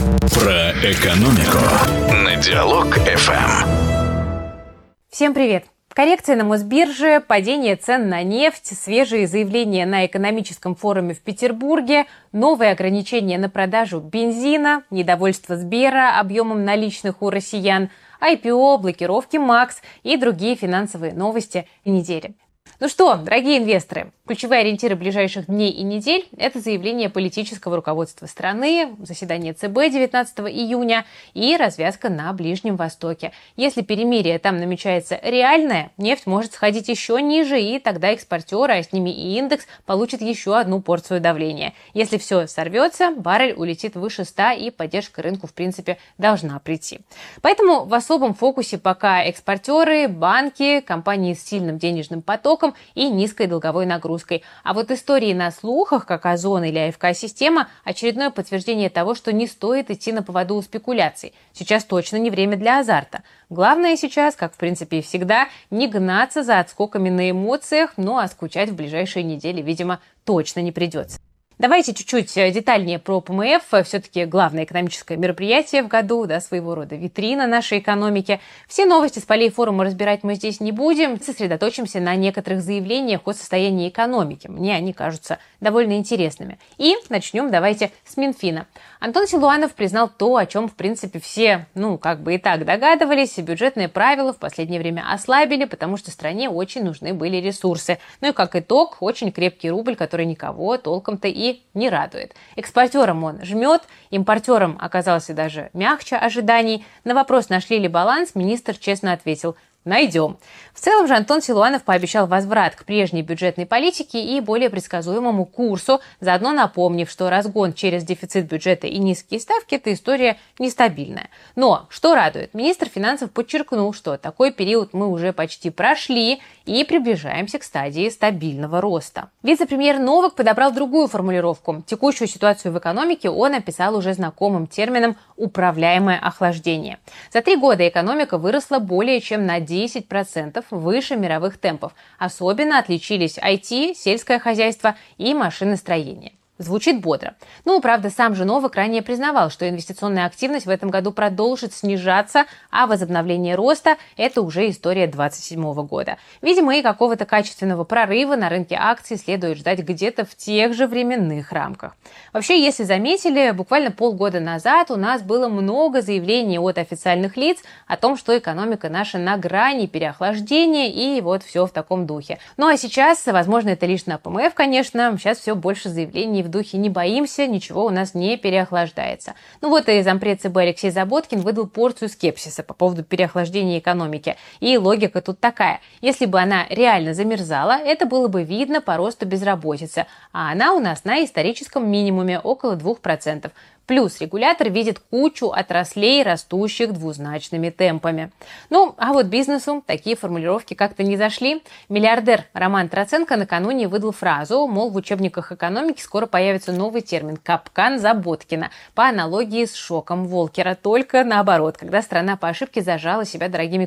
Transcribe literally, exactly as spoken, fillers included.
Про экономику на Диалог эф эм. Всем привет! Коррекция на Мосбирже, падение цен на нефть, свежие заявления на экономическом форуме в Петербурге, новые ограничения на продажу бензина, недовольство Сбера объемом наличных у россиян, ай пи о, блокировки МАКС и другие финансовые новости недели. Ну что, дорогие инвесторы, ключевые ориентиры ближайших дней и недель – это заявление политического руководства страны, заседание ЦБ девятнадцатого июня и развязка на Ближнем Востоке. Если перемирие там намечается реальное, нефть может сходить еще ниже, и тогда экспортеры, а с ними и индекс, получат еще одну порцию давления. Если все сорвется, баррель улетит выше ста, и поддержка рынку, в принципе, должна прийти. Поэтому в особом фокусе пока экспортеры, банки, компании с сильным денежным потоком и низкой долговой нагрузкой. А вот истории на слухах, как Озон или АФК-система, очередное подтверждение того, что не стоит идти на поводу у спекуляций. Сейчас точно не время для азарта. Главное сейчас, как в принципе и всегда, не гнаться за отскоками на эмоциях, ну а скучать в ближайшие недели, видимо, точно не придется. Давайте чуть-чуть детальнее про пэ эм эф. Все-таки главное экономическое мероприятие в году, да, своего рода витрина нашей экономики. Все новости с полей форума разбирать мы здесь не будем. Сосредоточимся на некоторых заявлениях о состоянии экономики. Мне они кажутся довольно интересными. И начнем давайте с Минфина. Антон Силуанов признал то, о чем, в принципе, все, ну, как бы и так догадывались. Бюджетные правила в последнее время ослабили, потому что стране очень нужны были ресурсы. Ну и как итог, очень крепкий рубль, который никого толком-то и И не радует. Экспортерам он жмет, импортерам оказался даже мягче ожиданий. На вопрос, нашли ли баланс, министр честно ответил: найдем. В целом же Антон Силуанов пообещал возврат к прежней бюджетной политике и более предсказуемому курсу, заодно напомнив, что разгон через дефицит бюджета и низкие ставки – это история нестабильная. Но, что радует, министр финансов подчеркнул, что такой период мы уже почти прошли и приближаемся к стадии стабильного роста. Вице-премьер Новак подобрал другую формулировку. Текущую ситуацию в экономике он описал уже знакомым термином «управляемое охлаждение». За три года экономика выросла более чем на десять процентов выше мировых темпов. Особенно отличились ай ти, сельское хозяйство и машиностроение. Звучит бодро. Ну, правда, сам же Новак ранее признавал, что инвестиционная активность в этом году продолжит снижаться, а возобновление роста – это уже история двадцать седьмого года. Видимо, и какого-то качественного прорыва на рынке акций следует ждать где-то в тех же временных рамках. Вообще, если заметили, буквально полгода назад у нас было много заявлений от официальных лиц о том, что экономика наша на грани переохлаждения, и вот все в таком духе. Ну а сейчас, возможно, это лишь на пэ эм эф, конечно, сейчас все больше заявлений в духе «не боимся, ничего у нас не переохлаждается». Ну вот и зампред ЦБ Алексей Заботкин выдал порцию скепсиса по поводу переохлаждения экономики. И логика тут такая. Если бы она реально замерзала, это было бы видно по росту безработицы. А она у нас на историческом минимуме, около двух процентов. Плюс регулятор видит кучу отраслей, растущих двузначными темпами. Ну, а вот бизнесу такие формулировки как-то не зашли. Миллиардер Роман Троценко накануне выдал фразу, мол, в учебниках экономики скоро появится новый термин «капкан Заботкина», по аналогии с шоком Волкера, только наоборот, когда страна по ошибке зажала себя дорогими